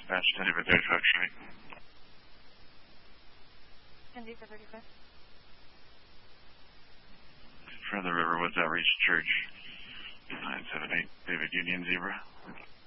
Dispatch 10 for 35 straight. 10 for 35. From the Riverwoods Outreach Church. 978 David Union Zebra.